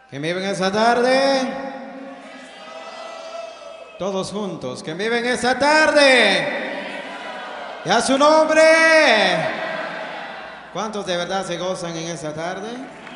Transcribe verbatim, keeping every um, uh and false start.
¿Quién vive en esta tarde? Todos juntos. ¿Quién vive en esta tarde? ¿Y a su nombre? ¿Cuántos de verdad se gozan en esta tarde?